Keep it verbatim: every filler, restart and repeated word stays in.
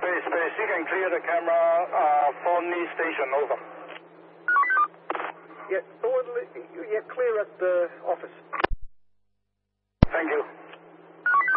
Space, space. You can clear the camera uh, for Knee Station, over. Yeah, yeah, clear at the office.